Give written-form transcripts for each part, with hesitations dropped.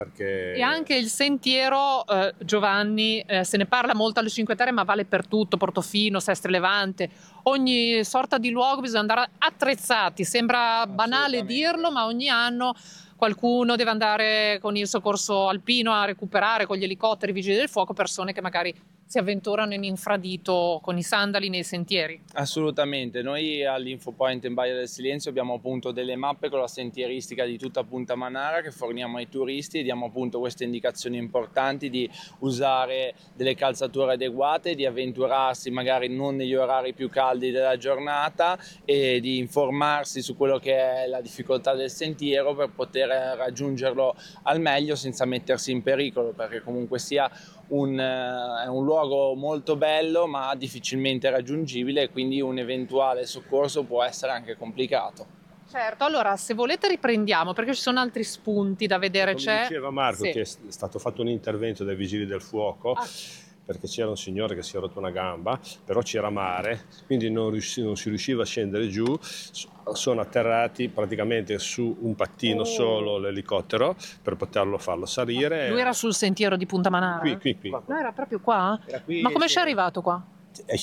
perché E anche il sentiero, Giovanni, se ne parla molto alle Cinque Terre, ma vale per tutto, Portofino, Sestri Levante, ogni sorta di luogo bisogna andare attrezzati, sembra banale Assolutamente. dirlo, ma ogni anno qualcuno deve andare con il soccorso alpino a recuperare con gli elicotteri, i vigili del fuoco, persone che magari si avventurano in infradito con i sandali nei sentieri. Assolutamente, noi all'Infopoint in Baia del Silenzio abbiamo appunto delle mappe con la sentieristica di tutta Punta Manara che forniamo ai turisti e diamo appunto queste indicazioni importanti di usare delle calzature adeguate, di avventurarsi magari non negli orari più caldi della giornata e di informarsi su quello che è la difficoltà del sentiero per poter raggiungerlo al meglio senza mettersi in pericolo, perché comunque sia è un luogo molto bello ma difficilmente raggiungibile e quindi un eventuale soccorso può essere anche complicato. Certo, allora se volete riprendiamo perché ci sono altri spunti da vedere. Come C'è... diceva Marco, Sì. che è stato fatto un intervento dai vigili del fuoco perché c'era un signore che si è rotto una gamba, però c'era mare, quindi non si riusciva a scendere giù, sono atterrati praticamente su un pattino solo l'elicottero per poterlo farlo salire. Lui era sul sentiero di Punta Manara? Qui. No, era proprio qua? Era qui, Ma come sì. ci è arrivato qua? È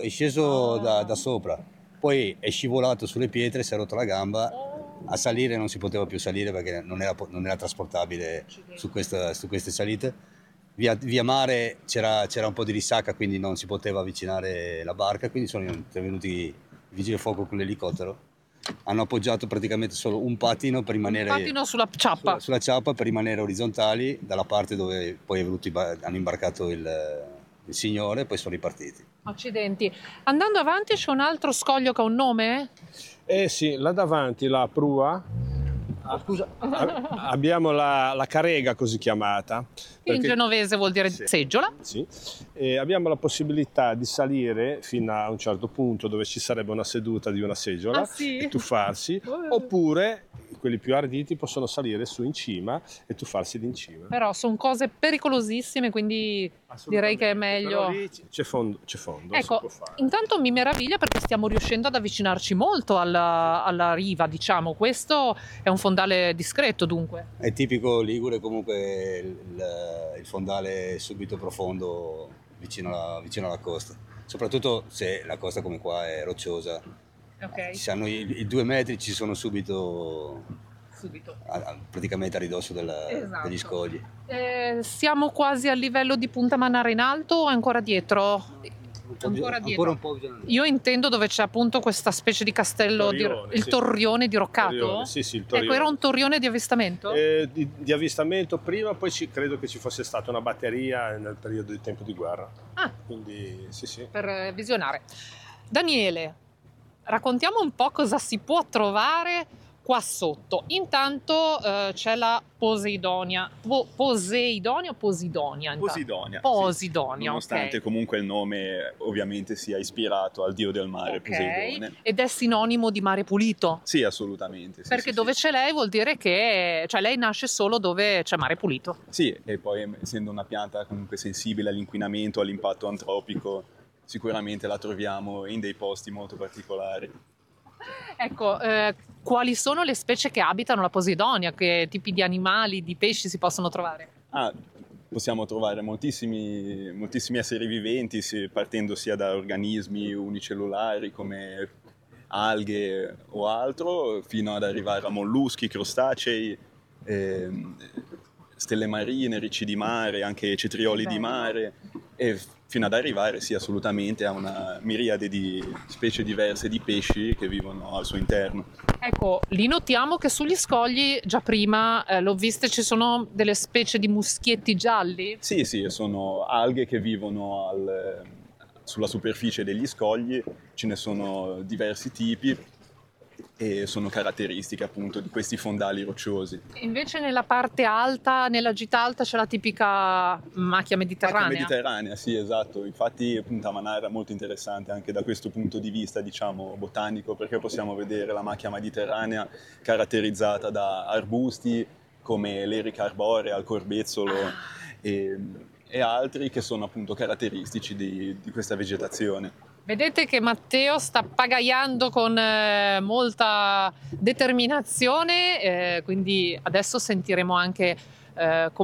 sceso da sopra, poi è scivolato sulle pietre, si è rotto la gamba. A salire non si poteva più salire perché non era trasportabile su queste salite. Via mare c'era un po' di risacca, quindi non si poteva avvicinare la barca, quindi sono intervenuti i vigili del fuoco con l'elicottero. Hanno appoggiato praticamente solo un pattino per rimanere Un pattino sulla ciappa. sulla ciappa per rimanere orizzontali dalla parte dove poi hanno imbarcato il signore e poi sono ripartiti. Accidenti. Andando avanti c'è un altro scoglio che ha un nome? Eh sì, là davanti, la prua, Scusa, abbiamo la carega così chiamata. In genovese vuol dire Sì. seggiola. Sì, e abbiamo la possibilità di salire fino a un certo punto dove ci sarebbe una seduta di una seggiola Ah, sì? e tuffarsi, oppure quelli più arditi possono salire su in cima e tuffarsi lì in cima. Però sono cose pericolosissime, quindi direi che è meglio. Però lì c'è fondo, si Ecco, può fare. intanto mi meraviglia perché stiamo riuscendo ad avvicinarci molto alla riva, diciamo. Questo è un fondale discreto, dunque. è tipico ligure comunque il fondale subito profondo vicino alla costa, soprattutto se la costa come qua è rocciosa. Ok, Ci hanno i 2 metri, ci sono subito subito. praticamente a ridosso Esatto. degli scogli. Siamo quasi al livello di Punta Manara in alto o ancora dietro? Ancora dietro. Ancora un po' bisogna andare. Io intendo dove c'è appunto questa specie di castello, Torrione, il sì. torrione diroccato. Torrione, sì, il Ecco, torrione. era un torrione di avvistamento? Di avvistamento prima, poi credo che ci fosse stata una batteria nel periodo di tempo di guerra. Ah, Quindi sì. per visionare. Daniele, raccontiamo un po' cosa si può trovare qua sotto. Intanto c'è la Poseidonia. Poseidonia o Posidonia? intanto? Posidonia. Posidonia, sì. Nonostante ok. comunque il nome ovviamente sia ispirato al dio del mare, Poseidone. Ed è sinonimo di mare pulito. Sì, assolutamente. Sì, Perché sì, dove sì. c'è lei vuol dire che cioè lei nasce solo dove c'è mare pulito. Sì, e poi essendo una pianta comunque sensibile all'inquinamento, all'impatto antropico, sicuramente la troviamo in dei posti molto particolari. Ecco, quali sono le specie che abitano la Posidonia? Che tipi di animali, di pesci si possono trovare? Possiamo trovare moltissimi esseri viventi, partendo sia da organismi unicellulari come alghe o altro, fino ad arrivare a molluschi, crostacei, stelle marine, ricci di mare, anche cetrioli di mare, e fino ad arrivare assolutamente a una miriade di specie diverse di pesci che vivono al suo interno. Ecco, lì notiamo che sugli scogli, già prima l'ho viste, ci sono delle specie di muschietti gialli. Sì, sono alghe che vivono sulla superficie degli scogli, ce ne sono diversi tipi e sono caratteristiche appunto di questi fondali rocciosi. Invece nella parte alta, nella gita alta, c'è la tipica macchia mediterranea. Macchia mediterranea, sì, esatto. Infatti Punta Manara è molto interessante anche da questo punto di vista, diciamo, botanico, perché possiamo vedere la macchia mediterranea caratterizzata da arbusti come l'erica arborea, il corbezzolo e altri che sono appunto caratteristici di questa vegetazione. Vedete che Matteo sta pagaiando con molta determinazione, quindi adesso sentiremo anche come